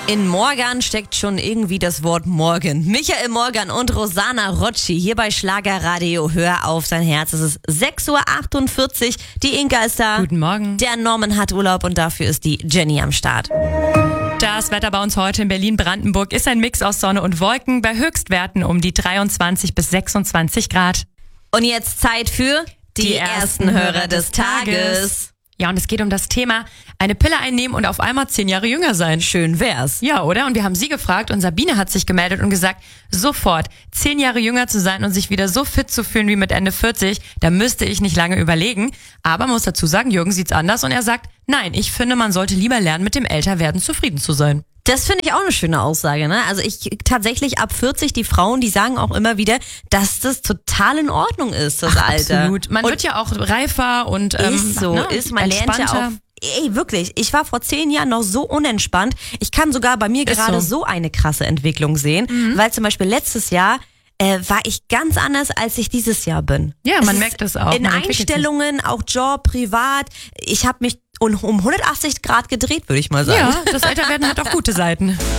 In Morgan steckt schon irgendwie das Wort Morgen. Michael Morgan und Rosanna Rocci hier bei Schlagerradio. Hör auf dein Herz. Es ist 6:48 Uhr. Die Inka ist da. Guten Morgen. Der Norman hat Urlaub und dafür ist die Jenny am Start. Das Wetter bei uns heute in Berlin-Brandenburg ist ein Mix aus Sonne und Wolken bei Höchstwerten um die 23 bis 26 Grad. Und jetzt Zeit für die ersten Hörer des Tages. Ja, und es geht um das Thema eine Pille einnehmen und auf einmal 10 Jahre jünger sein. Schön wär's. Ja, oder? Und wir haben sie gefragt und Sabine hat sich gemeldet und gesagt, sofort 10 Jahre jünger zu sein und sich wieder so fit zu fühlen wie mit Ende 40, da müsste ich nicht lange überlegen. Aber man muss dazu sagen, Jürgen sieht's anders und er sagt, nein, ich finde, man sollte lieber lernen, mit dem Älterwerden zufrieden zu sein. Das finde ich auch eine schöne Aussage, ne? Also ich tatsächlich ab 40, die Frauen, die sagen auch immer wieder, dass das total in Ordnung ist, das Alter. Absolut. Man wird ja auch reifer und ist so, man lernt ja auch. Ey, wirklich, ich war vor 10 Jahren noch so unentspannt. Ich kann sogar bei mir gerade so eine krasse Entwicklung sehen, weil zum Beispiel letztes Jahr war ich ganz anders, als ich dieses Jahr bin. Ja, man merkt das auch. In Einstellungen, auch Job, privat. Ich habe mich um 180 Grad gedreht, würde ich mal sagen. Ja, das Älterwerden hat auch gute Seiten.